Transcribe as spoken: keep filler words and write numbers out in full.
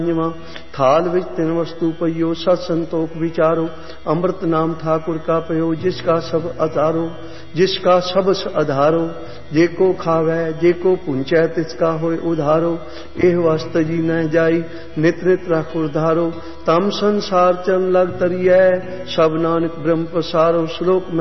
थाल विच तिन वस्तु पइयो सत संतोख विचारो अमृत नाम ठाकुर का पयो जिसका सब अतारो जिसका सबस आधारो जेको खावै जेको पुंचै तिसका होय उधारो एह वस्त जी न जाई नित नित राखो धारो तम संसार चन लग तरियै सब नानक ब्रह्म पसारो श्लोक